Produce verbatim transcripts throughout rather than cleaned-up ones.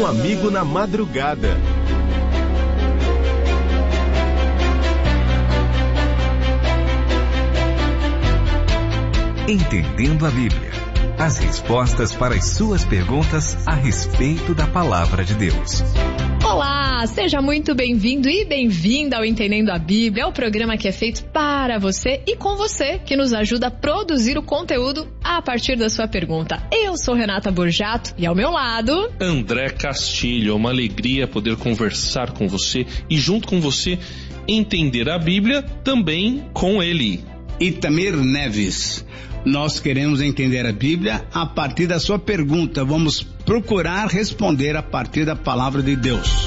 Um amigo na madrugada. Entendendo a Bíblia. As respostas para as suas perguntas a respeito da Palavra de Deus. Olá, seja muito bem-vindo e bem-vinda ao Entendendo a Bíblia, o programa que é feito para você e com você, que nos ajuda a produzir o conteúdo a partir da sua pergunta. Eu sou Renata Borjato e ao meu lado... André Castilho. É uma alegria poder conversar com você e junto com você entender a Bíblia também com ele. Itamir Neves. Nós queremos entender a Bíblia a partir da sua pergunta. Vamos procurar responder a partir da palavra de Deus.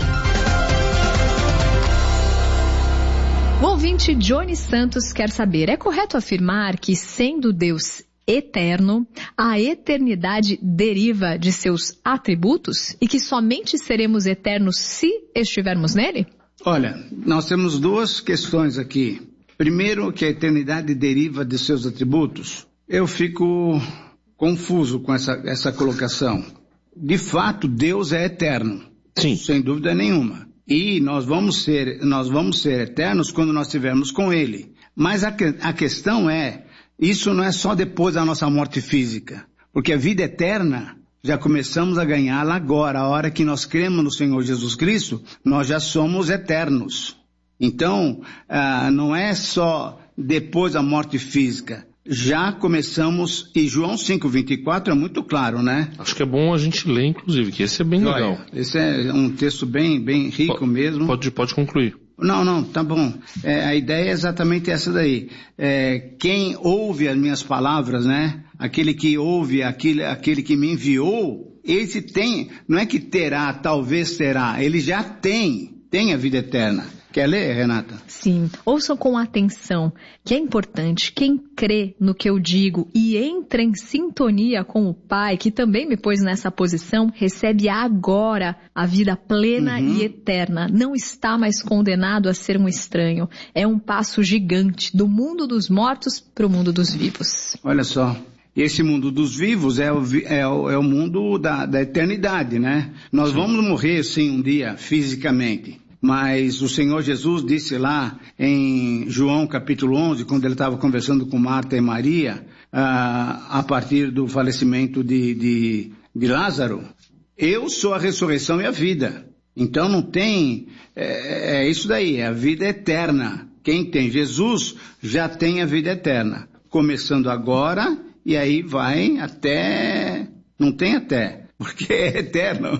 O ouvinte Johnny Santos quer saber, é correto afirmar que, sendo Deus eterno, a eternidade deriva de seus atributos e que somente seremos eternos se estivermos nele? Olha, nós temos duas questões aqui. Primeiro, que a eternidade deriva de seus atributos. Eu fico confuso com essa, essa colocação. De fato, Deus é eterno. Sim. Sem dúvida nenhuma. E nós vamos ser, nós vamos ser eternos quando nós estivermos com Ele. Mas a, a questão é, isso não é só depois da nossa morte física. Porque a vida eterna, já começamos a ganhá-la agora. A hora que nós cremos no Senhor Jesus Cristo, nós já somos eternos. Então, ah, não é só depois da morte física. Já começamos, e João cinco, vinte e quatro é muito claro, né? Acho que é bom a gente ler, inclusive, que esse é bem Olha, legal. Esse é um texto bem, bem rico P- mesmo. Pode, pode concluir. Não, não, tá bom. É, a ideia é exatamente essa daí. É, quem ouve as minhas palavras, né? Aquele que ouve, aquele, aquele que me enviou, esse tem, não é que terá, talvez terá, ele já tem, tem a vida eterna. Quer ler, Renata? Sim, ouçam com atenção, que é importante, quem crê no que eu digo e entra em sintonia com o Pai, que também me pôs nessa posição, recebe agora a vida plena uhum. e eterna. Não está mais condenado a ser um estranho. É um passo gigante do mundo dos mortos para o mundo dos vivos. Olha só. Esse mundo dos vivos é o, é o, é o mundo da, da eternidade, né? Nós sim. vamos morrer, sim, um dia, fisicamente. Mas o Senhor Jesus disse lá em João capítulo onze, quando ele estava conversando com Marta e Maria, ah, a partir do falecimento de, de, de Lázaro, eu sou a ressurreição e a vida. Então não tem, é, é isso daí, é a vida eterna. Quem tem Jesus já tem a vida eterna. Começando agora e aí vai até, não tem até. Porque é eterno,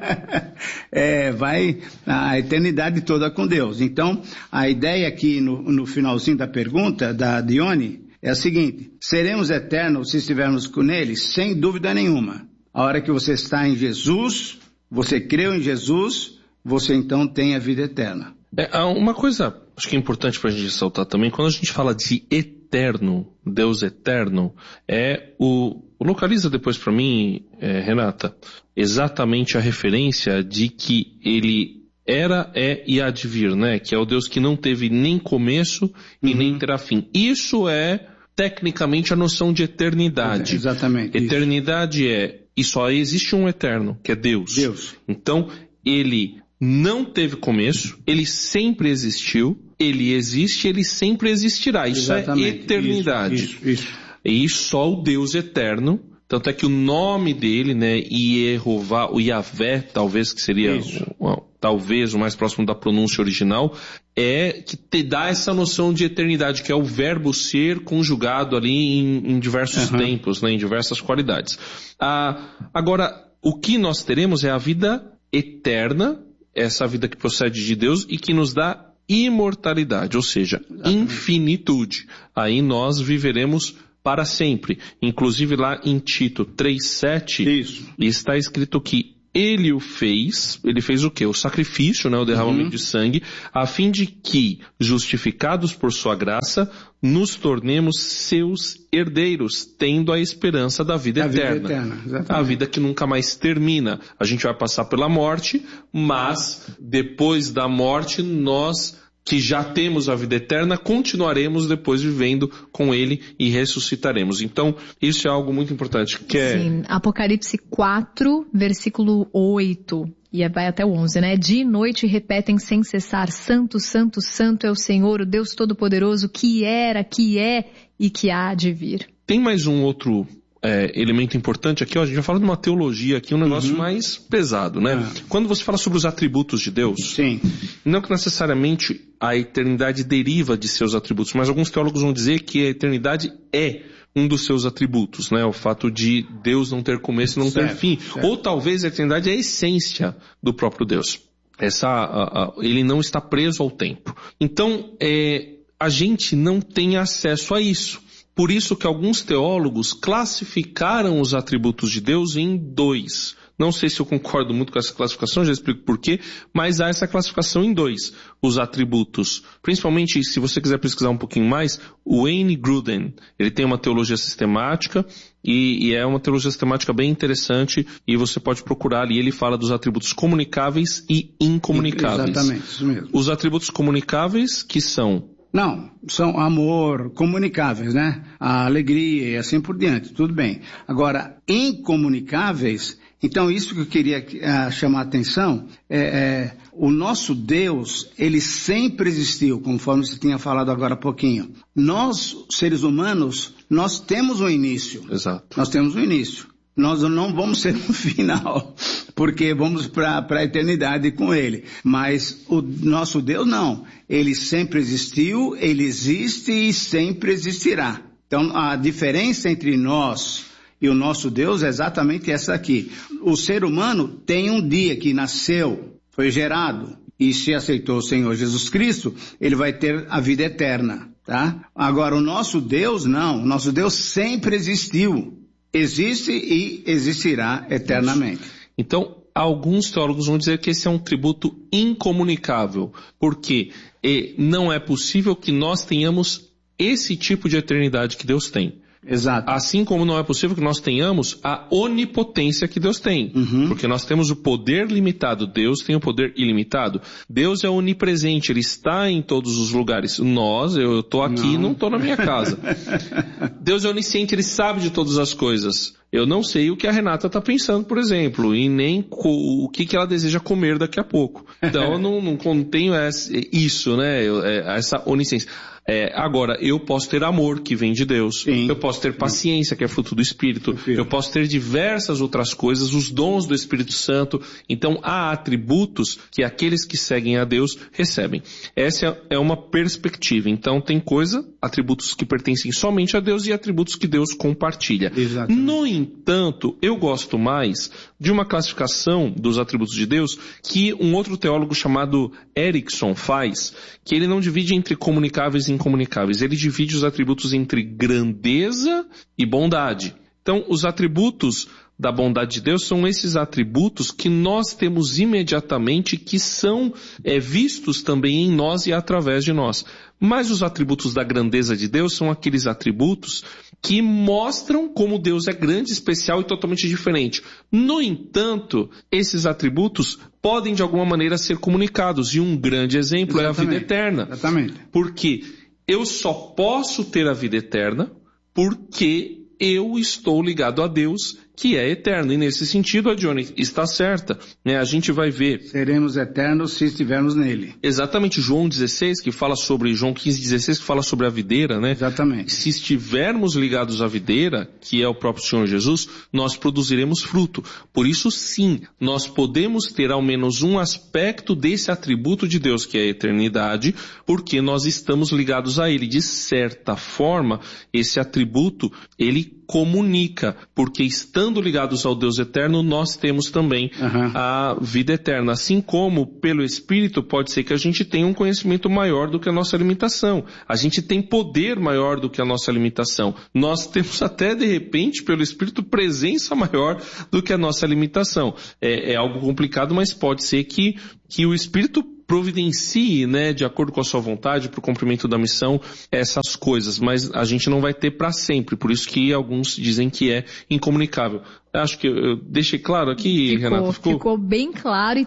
é, vai a eternidade toda com Deus. Então, a ideia aqui no, no finalzinho da pergunta da Dione é a seguinte: seremos eternos se estivermos com Ele? Sem dúvida nenhuma. A hora que você está em Jesus, você creu em Jesus, você então tem a vida eterna. É, uma coisa, acho que é importante para a gente ressaltar também, quando a gente fala de eterno, Deus eterno, é o... Localiza depois para mim, é, Renata, exatamente a referência de que ele era, é e há de vir, né? Que é o Deus que não teve nem começo e uhum. nem terá fim. Isso é, tecnicamente, a noção de eternidade. É, exatamente. Eternidade isso. é, e só existe um eterno, que é Deus. Deus. Então, ele não teve começo, ele sempre existiu, ele existe, ele sempre existirá. Isso exatamente. É eternidade. Isso, isso, isso. E só o Deus eterno, tanto é que o nome dele, né, Yehová, o Yahvé, talvez que seria o, talvez o mais próximo da pronúncia original, é que te dá essa noção de eternidade, que é o verbo ser conjugado ali em, em diversos uhum. tempos, né, em diversas qualidades. Ah, agora, o que nós teremos é a vida eterna, essa vida que procede de Deus e que nos dá imortalidade, ou seja, exatamente. Infinitude. Aí nós viveremos para sempre. Inclusive lá em Tito três, sete, Isso. está escrito que ele o fez, ele fez o quê? O sacrifício, né, o derramamento uhum. de sangue, a fim de que, justificados por sua graça, nos tornemos seus herdeiros, tendo a esperança da vida a eterna. Vida eterna a vida que nunca mais termina. A gente vai passar pela morte, mas depois da morte nós que já temos a vida eterna, continuaremos depois vivendo com Ele e ressuscitaremos. Então, isso é algo muito importante. Que é... Sim, Apocalipse quatro, versículo oito, e vai até o onze, né? Dia e noite repetem sem cessar, Santo, Santo, Santo é o Senhor, o Deus Todo-Poderoso, que era, que é e que há de vir. Tem mais um outro... É, elemento importante aqui, ó, a gente vai falar de uma teologia aqui, um negócio uhum. mais pesado, né? É. Quando você fala sobre os atributos de Deus, Sim. não que necessariamente a eternidade deriva de seus atributos, mas alguns teólogos vão dizer que a eternidade é um dos seus atributos, né? O fato de Deus não ter começo e não certo, ter fim. Certo. Ou talvez a eternidade é a essência do próprio Deus. Essa, a, a, ele não está preso ao tempo. Então, é, a gente não tem acesso a isso. Por isso que alguns teólogos classificaram os atributos de Deus em dois. Não sei se eu concordo muito com essa classificação, já explico por quê, mas há essa classificação em dois. Os atributos, principalmente se você quiser pesquisar um pouquinho mais, o Wayne Grudem, ele tem uma teologia sistemática e, e é uma teologia sistemática bem interessante e você pode procurar ali, ele fala dos atributos comunicáveis e incomunicáveis. Exatamente, isso mesmo. Os atributos comunicáveis que são... Não, são amor, comunicáveis, né? A alegria e assim por diante, tudo bem. Agora, incomunicáveis, então isso que eu queria uh, chamar a atenção, é, é, o nosso Deus, ele sempre existiu, conforme você tinha falado agora há pouquinho. Nós, seres humanos, nós temos um início. Exato. Nós temos um início. Nós não vamos ser no final, porque vamos para a eternidade com Ele. Mas o nosso Deus não. Ele sempre existiu, Ele existe e sempre existirá. Então a diferença entre nós e o nosso Deus é exatamente essa aqui. O ser humano tem um dia que nasceu, foi gerado, e se aceitou o Senhor Jesus Cristo, ele vai ter a vida eterna, tá? Agora o nosso Deus não. O nosso Deus sempre existiu. Existe e existirá eternamente. Então, alguns teólogos vão dizer que esse é um tributo incomunicável, porque e, não é possível que nós tenhamos esse tipo de eternidade que Deus tem. Exato. Assim como não é possível que nós tenhamos a onipotência que Deus tem. Uhum. Porque nós temos o poder limitado, Deus tem o poder ilimitado. Deus é onipresente, Ele está em todos os lugares. Nós, eu estou aqui e não estou na minha casa. Deus é onisciente, Ele sabe de todas as coisas. Eu não sei o que a Renata está pensando, por exemplo, e nem o que, que ela deseja comer daqui a pouco. Então eu não, não tenho isso, né? Essa onisciência. É, agora, eu posso ter amor, que vem de Deus. Sim. Eu posso ter paciência, que é fruto do Espírito. Sim. Eu posso ter diversas outras coisas, os dons do Espírito Santo. Então, há atributos que aqueles que seguem a Deus recebem. Essa é uma perspectiva. Então, tem coisa, atributos que pertencem somente a Deus e atributos que Deus compartilha. Exatamente. No entanto, eu gosto mais de uma classificação dos atributos de Deus que um outro teólogo chamado Erickson faz, que ele não divide entre comunicáveis e incomunicáveis. Ele divide os atributos entre grandeza e bondade. Então, os atributos da bondade de Deus são esses atributos que nós temos imediatamente, que são é, vistos também em nós e através de nós. Mas os atributos da grandeza de Deus são aqueles atributos que mostram como Deus é grande, especial e totalmente diferente. No entanto, esses atributos podem de alguma maneira ser comunicados, e um grande exemplo Exatamente. é a vida eterna. Exatamente. Porque eu só posso ter a vida eterna porque eu estou ligado a Deus, que é eterno. E nesse sentido, a Johnny está certa, né? A gente vai ver. Seremos eternos se estivermos nele. Exatamente, João dezesseis, que fala sobre, João quinze, dezesseis, que fala sobre a videira, né? Exatamente. Se estivermos ligados à videira, que é o próprio Senhor Jesus, nós produziremos fruto. Por isso, sim, nós podemos ter ao menos um aspecto desse atributo de Deus, que é a eternidade, porque nós estamos ligados a Ele. De certa forma, esse atributo, ele comunica, porque estando ligados ao Deus eterno, nós temos também uhum. a vida eterna. Assim como, pelo Espírito, pode ser que a gente tenha um conhecimento maior do que a nossa limitação. A gente tem poder maior do que a nossa limitação. Nós temos até, de repente, pelo Espírito, presença maior do que a nossa limitação. É, é algo complicado, mas pode ser que, que o Espírito providencie, né, de acordo com a sua vontade, para o cumprimento da missão, essas coisas, mas a gente não vai ter para sempre, por isso que alguns dizem que é incomunicável. Acho que eu deixei claro aqui, ficou, Renata. Ficou? ficou bem claro, e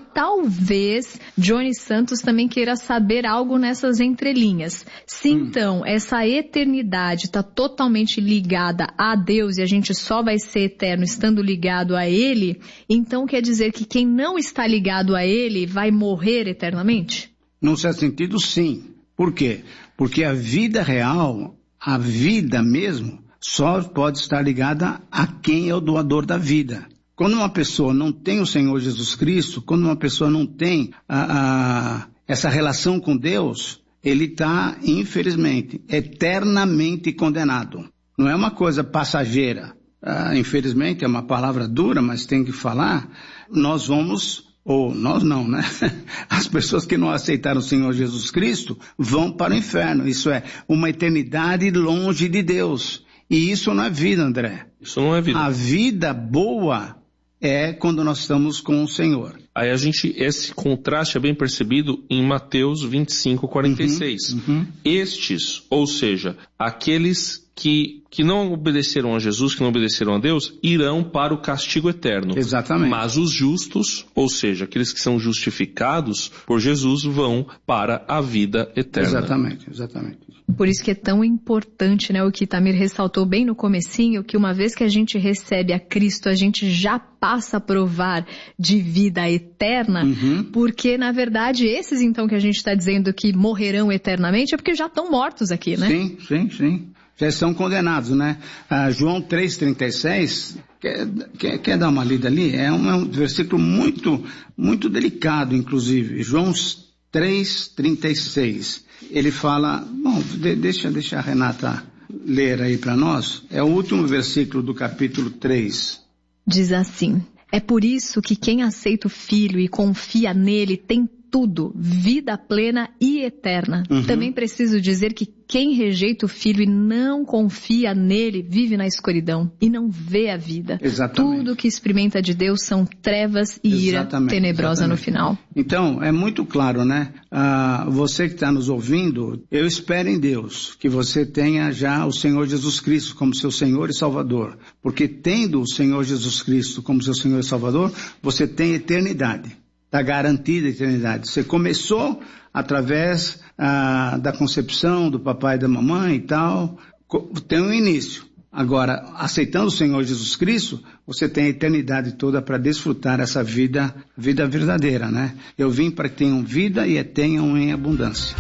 talvez Johnny Santos também queira saber algo nessas entrelinhas. Se hum. então essa eternidade está totalmente ligada a Deus e a gente só vai ser eterno estando ligado a Ele, então quer dizer que quem não está ligado a Ele vai morrer eternamente? Num certo sentido, sim. Por quê? Porque a vida real, a vida mesmo, só pode estar ligada a quem é o doador da vida. Quando uma pessoa não tem o Senhor Jesus Cristo, quando uma pessoa não tem a, a, essa relação com Deus, ele está, infelizmente, eternamente condenado. Não é uma coisa passageira. Ah, infelizmente, é uma palavra dura, mas tem que falar. Nós vamos, ou nós não, né? As pessoas que não aceitaram o Senhor Jesus Cristo vão para o inferno. Isso é uma eternidade longe de Deus. E isso não é vida, André. Isso não é vida. A vida boa é quando nós estamos com o Senhor. Aí a gente, esse contraste é bem percebido em Mateus vinte e cinco, quarenta e seis. Uhum, uhum. Estes, ou seja, aqueles que, que não obedeceram a Jesus, que não obedeceram a Deus, irão para o castigo eterno. Exatamente. Mas os justos, ou seja, aqueles que são justificados por Jesus, vão para a vida eterna. Exatamente, exatamente. Por isso que é tão importante, né, o que Itamir ressaltou bem no comecinho, que uma vez que a gente recebe a Cristo, a gente já passa a provar de vida eterna, uhum. porque, na verdade, esses, então, que a gente está dizendo que morrerão eternamente, é porque já estão mortos aqui, né? Sim, sim, sim. Já estão condenados, né? Ah, João três, trinta e seis, quer, quer, quer dar uma lida ali? É um, é um versículo muito, muito delicado, inclusive. João três, trinta e seis. Ele fala, bom, de, deixa, deixa a Renata ler aí para nós. É o último versículo do capítulo três. Diz assim: é por isso que quem aceita o Filho e confia nele tem tudo, vida plena e eterna. Uhum. Também preciso dizer que quem rejeita o Filho e não confia nele vive na escuridão e não vê a vida. Exatamente. Tudo que experimenta de Deus são trevas e exatamente, ira tenebrosa exatamente. No final. Então, é muito claro, né? Ah, você que está nos ouvindo, eu espero em Deus que você tenha já o Senhor Jesus Cristo como seu Senhor e Salvador. Porque tendo o Senhor Jesus Cristo como seu Senhor e Salvador, você tem eternidade. Está garantida a eternidade. Você começou através ah, da concepção do papai e da mamãe e tal, tem um início. Agora, aceitando o Senhor Jesus Cristo, você tem a eternidade toda para desfrutar essa vida, vida verdadeira, né? Eu vim para que tenham vida e a tenham em abundância.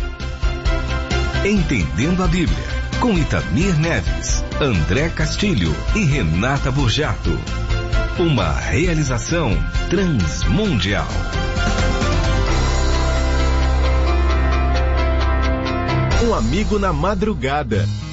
Entendendo a Bíblia, com Itamir Neves, André Castilho e Renata Burjato. Uma realização transmundial. Um amigo na madrugada.